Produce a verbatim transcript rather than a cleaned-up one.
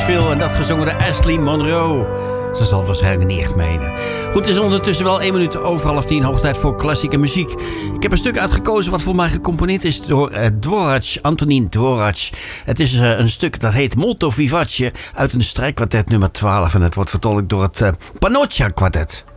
Nashville en dat gezongen door Ashley Monroe. Ze zal het waarschijnlijk niet echt menen. Goed, het is ondertussen wel één minuut over half tien. Hoog tijd voor klassieke muziek. Ik heb een stuk uitgekozen wat voor mij gecomponeerd is door uh, Dvorak, Antonín Dvorak. Het is uh, een stuk dat heet Molto Vivace uit een strijkkwartet nummer twaalf. En het wordt vertolkt door het uh, Panocha Quartet.